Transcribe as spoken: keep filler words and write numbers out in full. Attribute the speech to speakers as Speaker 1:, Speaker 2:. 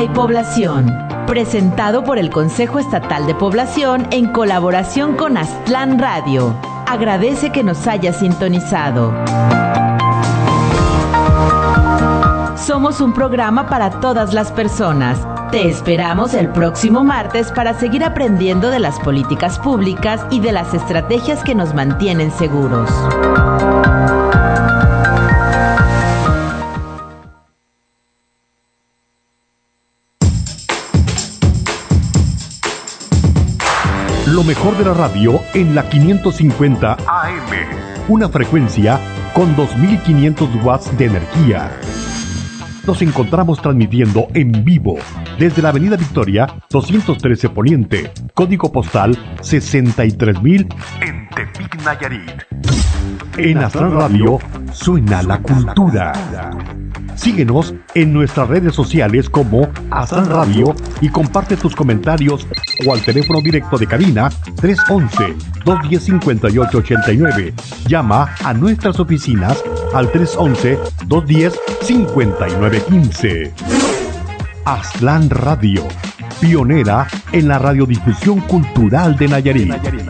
Speaker 1: Hay Población, presentado por el Consejo Estatal de Población en colaboración con Aztlán Radio. Agradece que nos hayas sintonizado. Somos un programa para todas las personas. Te esperamos el próximo martes para seguir aprendiendo de las políticas públicas y de las estrategias que nos mantienen seguros.
Speaker 2: Lo mejor de la radio en la quinientos cincuenta A M. Una frecuencia con dos mil quinientos watts de energía. Nos encontramos transmitiendo en vivo desde la Avenida Victoria doscientos trece Poniente, código postal sesenta y tres mil en Tepic, Nayarit. En Aztlán Radio suena la cultura. Síguenos en nuestras redes sociales como Aztlán Radio y comparte tus comentarios o al teléfono directo de cabina tres once, dos diez, cincuenta y ocho ochenta y nueve. Llama a nuestras oficinas al tres once, dos diez, cincuenta y nueve quince. Aztlán Radio, pionera en la radiodifusión cultural de Nayarit.